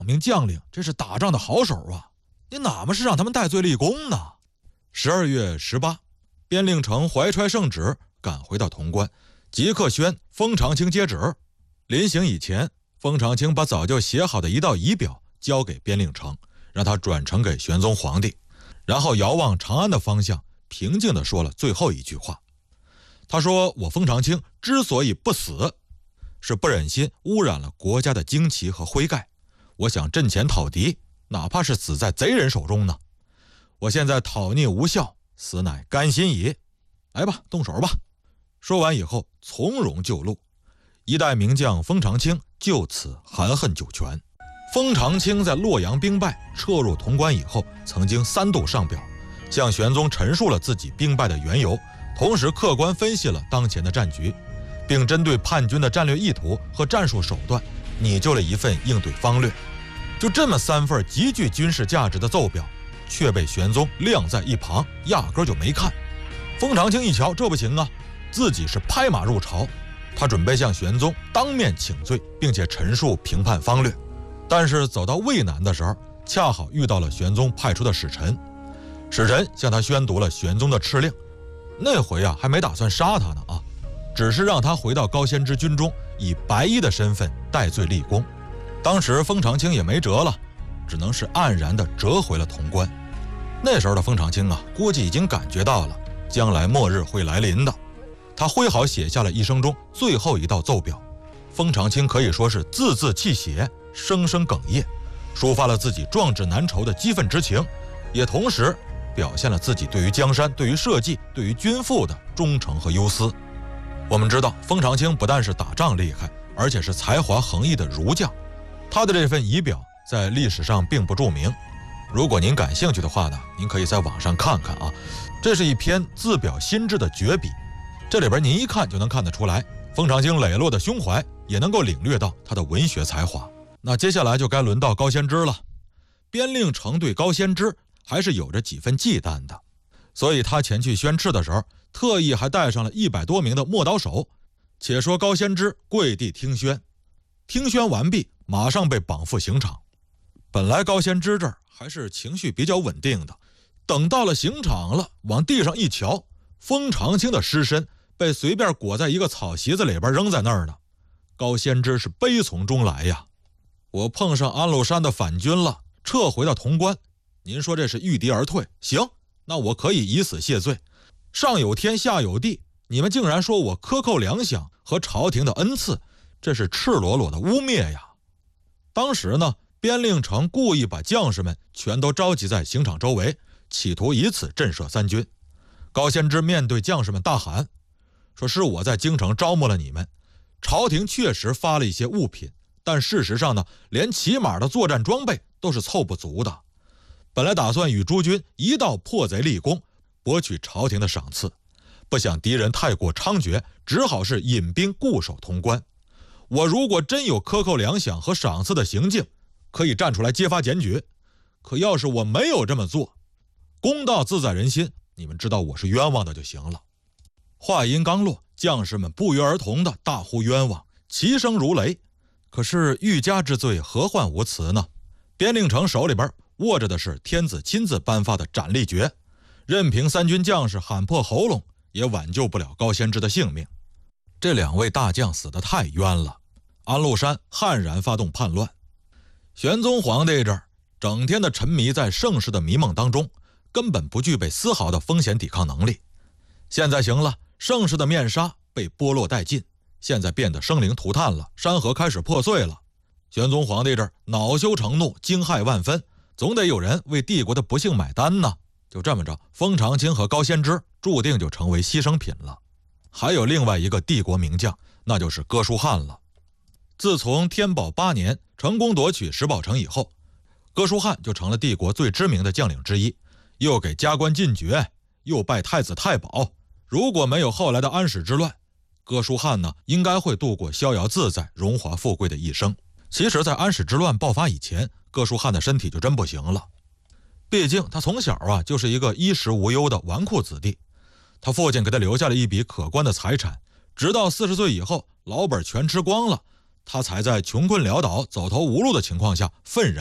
名将领，这是打仗的好手啊，你哪么是让他们戴罪立功呢？12月18，边令城怀揣圣旨赶回到潼关，即刻宣封长清接旨。临行以前，封长清把早就写好的一道仪表交给边令城，让他转呈给玄宗皇帝，然后遥望长安的方向，平静地说了最后一句话。他说，我封长清之所以不死，是不忍心污染了国家的旌旗和徽盖，我想阵前讨敌，哪怕是死在贼人手中呢。我现在讨逆无效，死乃甘心矣。来吧，动手吧。说完以后，从容就路。一代名将封长清就此含恨九泉。封长清在洛阳兵败撤入潼关以后，曾经3度上表，向玄宗陈述了自己兵败的缘由，同时客观分析了当前的战局，并针对叛军的战略意图和战术手段拟就了一份应对方略。就这么3份极具军事价值的奏表，却被玄宗晾在一旁，压根就没看。封长清一瞧，这不行啊，自己是拍马入朝，他准备向玄宗当面请罪，并且陈述评判方略。但是走到渭南的时候，恰好遇到了玄宗派出的使臣，使臣向他宣读了玄宗的敕令。那回还没打算杀他呢只是让他回到高仙芝军中，以白衣的身份戴罪立功。当时封长清也没辙了，只能是黯然地折回了潼关。那时候的封长清估计已经感觉到了将来末日会来临的。他挥毫写下了一生中最后一道奏表。封长清可以说是字字泣血，声声哽咽，抒发了自己壮志难酬的激愤之情，也同时表现了自己对于江山、对于社稷、对于君父的忠诚和忧思。我们知道，封长清不但是打仗厉害，而且是才华横溢的儒将。他的这份仪表在历史上并不著名，如果您感兴趣的话呢，您可以在网上看看这是一篇自表心志的绝笔，这里边您一看就能看得出来，封长清磊落的胸怀，也能够领略到他的文学才华。那接下来就该轮到高仙芝了。边令城对高仙芝还是有着几分忌惮的，所以他前去宣敕的时候，特意还带上了100多名的磨刀手。且说高仙芝跪地听宣，听宣完毕，马上被绑赴刑场。本来高仙芝这儿还是情绪比较稳定的，等到了刑场了，往地上一瞧，封长清的尸身被随便裹在一个草席子里边扔在那儿呢。高仙芝是悲从中来呀，我碰上安禄山的反军了，撤回到潼关，您说这是御敌而退，行，那我可以以死谢罪。上有天下有地，你们竟然说我克扣粮饷和朝廷的恩赐，这是赤裸裸的污蔑呀。当时呢，边令城故意把将士们全都召集在刑场周围，企图以此震慑三军。高仙芝面对将士们大喊，说是我在京城招募了你们，朝廷确实发了一些物品，但事实上呢，连起码的作战装备都是凑不足的。本来打算与诸军一道破贼立功，博取朝廷的赏赐，不想敌人太过猖獗，只好是引兵固守潼关。我如果真有克扣粮饷和赏赐的行径，可以站出来揭发检举，可要是我没有这么做，公道自在人心，你们知道我是冤枉的就行了。话音刚落，将士们不约而同的大呼冤枉，齐声如雷。可是欲加之罪，何患无辞呢？边令城手里边握着的是天子亲自颁发的斩立决，任凭三军将士喊破喉咙，也挽救不了高仙芝的性命。这2位大将死得太冤了，安禄山悍然发动叛乱。玄宗皇帝这儿整天的沉迷在盛世的迷梦当中，根本不具备丝毫的风险抵抗能力。现在行了，盛世的面纱被剥落殆尽，现在变得生灵涂炭了，山河开始破碎了。玄宗皇帝这儿恼羞成怒，惊骇万分，总得有人为帝国的不幸买单呢。就这么着，封长清和高仙芝注定就成为牺牲品了。还有另外一个帝国名将，那就是哥舒翰了。自从天宝8年成功夺取石宝城以后，哥舒翰就成了帝国最知名的将领之一，又给加官进爵，又拜太子太保。如果没有后来的安史之乱，哥舒翰呢，应该会度过逍遥自在、荣华富贵的一生。其实在安史之乱爆发以前，哥舒翰的身体就真不行了。毕竟他从小就是一个衣食无忧的纨绔子弟，他父亲给他留下了一笔可观的财产，直到40岁以后老本全吃光了， 他才在穷困潦倒、走投无路的情况下愤然